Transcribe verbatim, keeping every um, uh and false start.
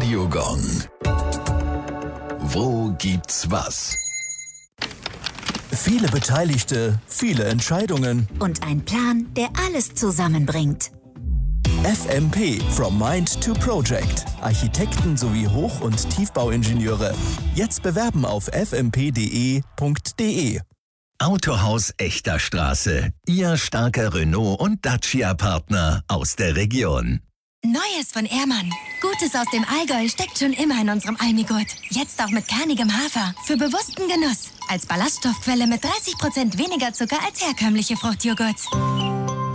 Radiogong. Wo gibt's was? Viele Beteiligte, viele Entscheidungen. Und ein Plan, der alles zusammenbringt. F M P, From Mind to Project. Architekten sowie Hoch- und Tiefbauingenieure. Jetzt bewerben auf f m p punkt d e punkt d e. Autohaus Echter Straße. Ihr starker Renault- und Dacia-Partner aus der Region. Neues von Ehrmann. Gutes aus dem Allgäu steckt schon immer in unserem Almigurt. Jetzt auch mit kernigem Hafer. Für bewussten Genuss. Als Ballaststoffquelle mit dreißig Prozent weniger Zucker als herkömmliche Fruchtjoghurt.